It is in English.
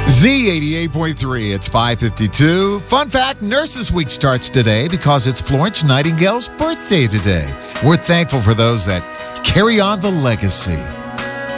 Z88.3, it's 5:52. Fun fact, Nurses Week starts today because it's Florence Nightingale's birthday today. We're thankful for those that carry on the legacy.